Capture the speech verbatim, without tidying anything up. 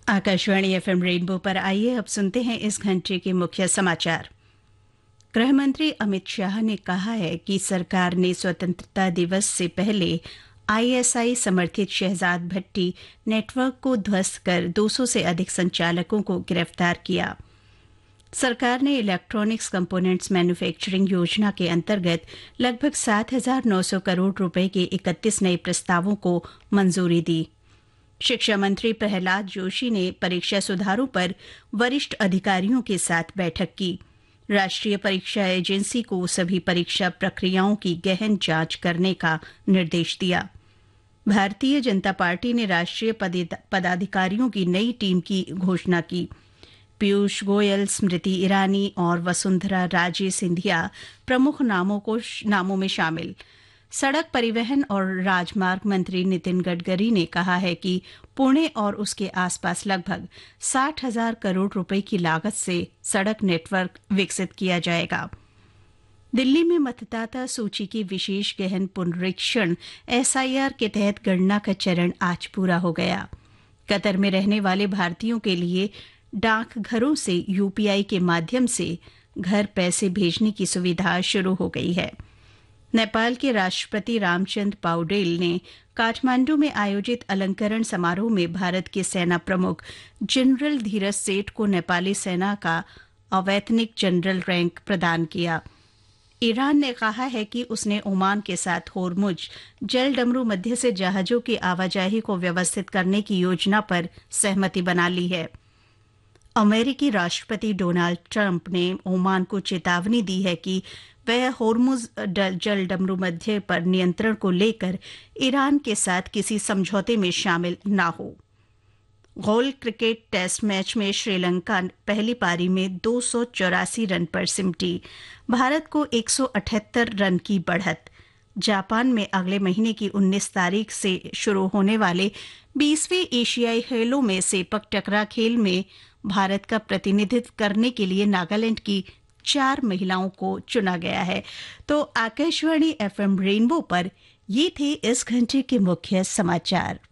Akashvani FM rainbow पर आइए अब सुनते हैं इस घंटे के मुख्य समाचार। गृह मंत्री अमित शाह ने कहा है कि सरकार ने स्वतंत्रता दिवस से पहले आईएसआई समर्थित शहजाद भट्टी नेटवर्क को ध्वस्त कर दो सौ से अधिक संचालकों को गिरफ्तार किया। सरकार ने इलेक्ट्रॉनिक्स कंपोनेंट्स मैन्युफैक्चरिंग योजना के अंतर्गत लगभग सात हजार नौ सौ करोड़ रुपए के इकतीस नए प्रस्तावों को मंजूरी दी। शिक्षा मंत्री प्रहलाद जोशी ने परीक्षा सुधारों पर वरिष्ठ अधिकारियों के साथ बैठक की। राष्ट्रीय परीक्षा एजेंसी को सभी परीक्षा प्रक्रियाओं की गहन जांच करने का निर्देश दिया। भारतीय जनता पार्टी ने राष्ट्रीय पदाधिकारियों की नई टीम की घोषणा की। पीयूष गोयल, स्मृति ईरानी और वसुंधरा राजे सिंधिया प्रमुख नामों को नामों में शामिल। सड़क परिवहन और राजमार्ग मंत्री नितिन गडकरी ने कहा है कि पुणे और उसके आसपास लगभग साठ हजार करोड़ रुपए की लागत से सड़क नेटवर्क विकसित किया जाएगा। दिल्ली में मतदाता सूची की विशेष गहन पुनरीक्षण एसआईआर के तहत गणना का चरण आज पूरा हो गया। कतर में रहने वाले भारतीयों के लिए डाकघरों से यूपीआई के माध्यम से घर पैसे भेजने की सुविधा शुरू हो गई है। नेपाल के राष्ट्रपति रामचंद्र पौडेल ने काठमांडू में आयोजित अलंकरण समारोह में भारत के सेना प्रमुख जनरल धीरज सेठ को नेपाली सेना का अवैतनिक जनरल रैंक प्रदान किया। ईरान ने कहा है कि उसने ओमान के साथ होर्मुज जल डमरू मध्य से जहाजों की आवाजाही को व्यवस्थित करने की योजना पर सहमति बना ली है। अमेरिकी राष्ट्रपति डोनाल्ड ट्रंप ने ओमान को चेतावनी दी है कि वह होर्मुज जल डमरू मध्य पर नियंत्रण को लेकर ईरान के साथ किसी समझौते में शामिल न हो। गौल क्रिकेट टेस्ट मैच में श्रीलंका पहली पारी में दो सौ चौरासी रन पर सिमटी। भारत को एक सौ अठहत्तर रन की बढ़त। जापान में अगले महीने की उन्नीस तारीख से शुरू होने वाले बीसवें एशियाई खेलों में सेपक टकरा खेल में भारत का प्रतिनिधित्व करने के लिए नागालैंड की चार महिलाओं को चुना गया है। तो आकाशवाणी एफएम रेनबो पर ये थे इस घंटे के मुख्य समाचार।